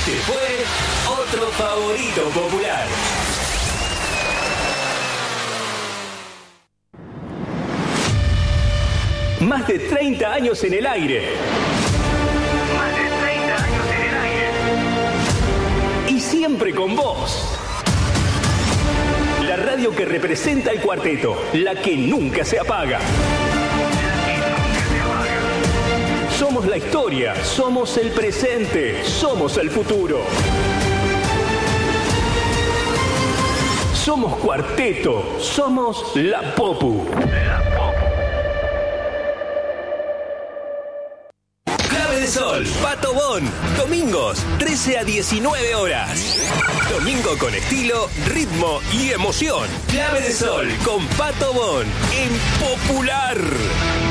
Se fue otro favorito popular. Más de 30 años en el aire. Más de 30 años en el aire. Y siempre con vos. La radio que representa el cuarteto. La que nunca se apaga. Somos la historia. Somos el presente. Somos el futuro. Somos cuarteto. Somos la Popu. Sol, Pato Bon, domingos, 13 a 19 horas. Domingo con estilo, ritmo y emoción. Clave de Sol con Pato Bon en Popular.